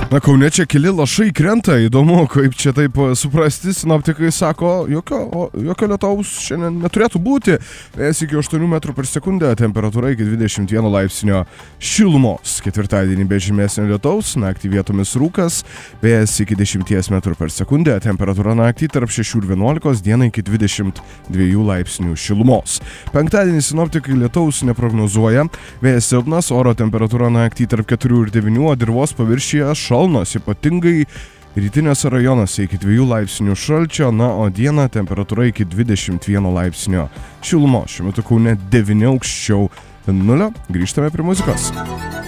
Na, Kaune čia keli lašai krenta, įdomu, kaip čia taip suprasti, sinoptikai sako, jokio lietaus šiandien neturėtų būti, vėjas iki 8 metrų per sekundę, temperatūra iki 21 laipsnio šilumos, ketvirtadienį be žymesnio lietaus, naktį vietomis rūkas, vėjas iki 10 metrų per sekundę, temperatūra naktį tarp 6 ir 11, dieną iki 22 laipsnių šilumos. Penktadienį sinoptikai lietaus neprognozuoja, vėjas silpnas, oro temperatūra naktį tarp 4 ir 9, o dirvos paviršyje šalnos, ypatingai rytiniuose rajonuose iki 2 laipsnių šalčio, na, o dieną temperatūra iki 21 laipsnio šilumos. Šiuo metu Kaune 9 aukščiau 0. Grįžtame prie muzikos.